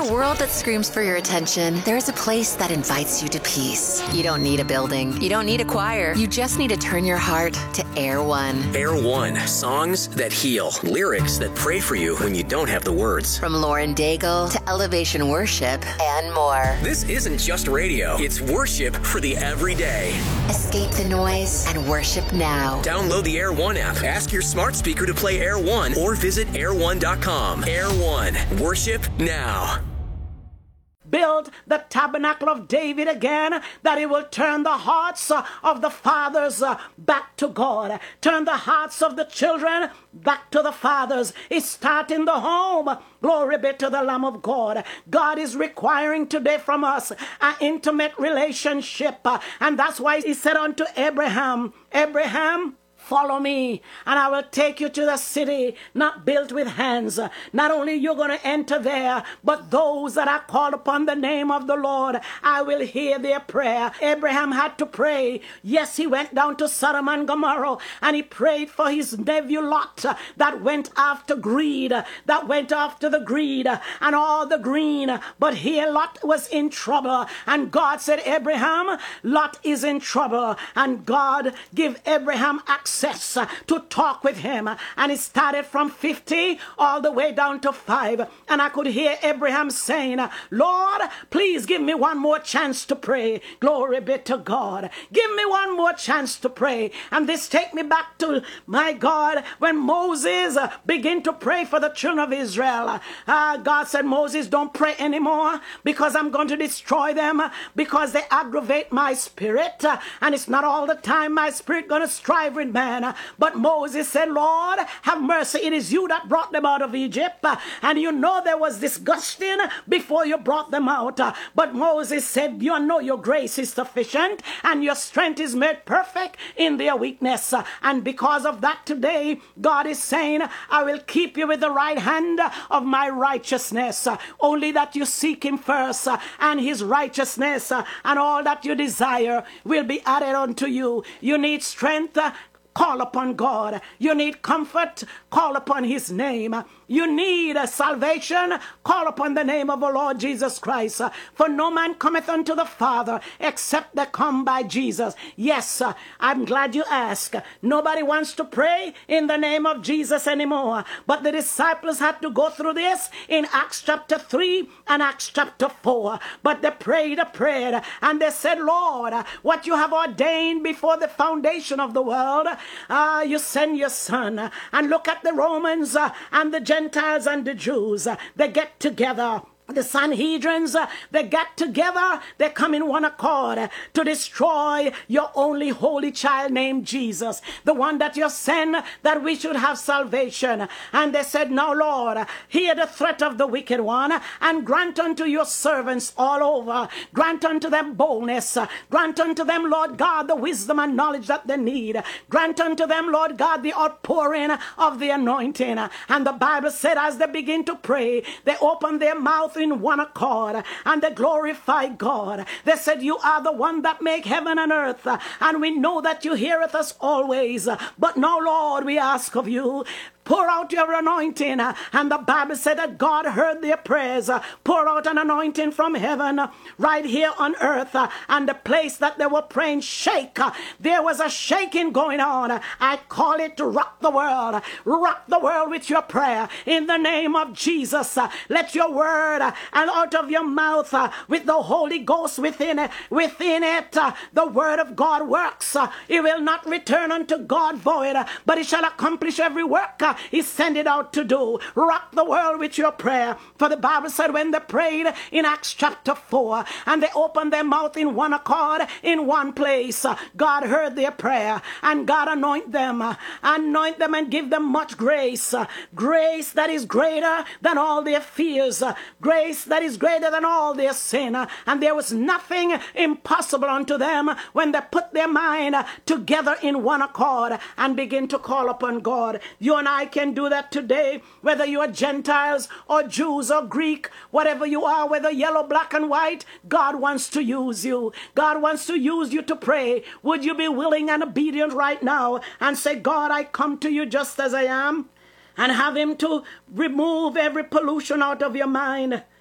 a world that screams for your attention, there is a place that invites you to peace. You don't need a building. You don't need a choir. You just need to turn your heart to Air One. Air One. Songs that heal. Lyrics that pray for you when you don't have the words. From Lauren Daigle to Elevation Worship and more. This isn't just radio. It's worship for the everyday. Escape the noise and worship now. Download the Air One app. Ask your smart speaker to play Air One or visit air1.com. Air One. Worship now. Build the tabernacle of David again, that it will turn the hearts of the fathers back to God. Turn the hearts of the children back to the fathers. It starts in the home. Glory be to the Lamb of God. God is requiring today from us an intimate relationship. And that's why he said unto Abraham, Abraham, follow me, and I will take you to the city not built with hands. Not only you're going to enter there, but those that are called upon the name of the Lord, I will hear their prayer. Abraham had to pray. Yes, he went down to Sodom and Gomorrah, and he prayed for his nephew Lot that went after greed, that went after the greed and all the green. But here Lot was in trouble, and God said, Abraham, Lot is in trouble. And God gave Abraham access to talk with him, and it started from 50 all the way down to 5. And I could hear Abraham saying, Lord, please give me one more chance to pray. Glory be to God. Give me one more chance to pray. And this take me back to, my God, when Moses began to pray for the children of Israel. God said, Moses, don't pray anymore, because I'm going to destroy them, because they aggravate my spirit, and it's not all the time my spirit going to strive with man. But Moses said, Lord, have mercy. It is you that brought them out of Egypt. And you know there was disgusting before you brought them out. But Moses said, you know your grace is sufficient and your strength is made perfect in their weakness. And because of that today, God is saying, I will keep you with the right hand of my righteousness. Only that you seek him first, and his righteousness, and all that you desire will be added unto you. You need strength, call upon God. You need comfort, call upon his name. You need salvation, call upon the name of the Lord Jesus Christ. For no man cometh unto the Father except they come by Jesus. Yes, I'm glad you asked. Nobody wants to pray in the name of Jesus anymore. But the disciples had to go through this in Acts chapter 3 and Acts chapter 4. But they prayed a prayer, and they said, Lord, what you have ordained before the foundation of the world, you send your son. And look at the Romans and the Gentiles and the Jews. They get together. The Sanhedrins, they get together, they come in one accord to destroy your only holy child named Jesus, the one that you sent that we should have salvation. And they said, now Lord, hear the threat of the wicked one, and grant unto your servants all over, grant unto them boldness, grant unto them, Lord God, the wisdom and knowledge that they need, grant unto them, Lord God, the outpouring of the anointing. And the Bible said, as they begin to pray, they open their mouth in one accord, and they glorify God. They said, you are the one that make heaven and earth, and we know that you heareth us always. But now, Lord, we ask of you, pour out your anointing. And the Bible said that God heard their prayers. Pour out an anointing from heaven right here on earth. And the place that they were praying shake. There was a shaking going on. I call it to rock the world. Rock the world with your prayer. In the name of Jesus, let your word and out of your mouth with the Holy Ghost within it, the word of God works. It will not return unto God void, but it shall accomplish every work he sent it out to do. Rock the world with your prayer. For the Bible said when they prayed in Acts chapter 4 and they opened their mouth in one accord in one place, God heard their prayer, and God anoint them and give them much grace. Grace that is greater than all their fears. Grace that is greater than all their sin. And there was nothing impossible unto them when they put their mind together in one accord and begin to call upon God. You and I can do that today, whether you are Gentiles or Jews or Greek, whatever you are, whether yellow, black, and white. God wants to use you. God wants to use you to pray. Would you be willing and obedient right now and say, God, I come to you just as I am, and have him to remove every pollution out of your mind?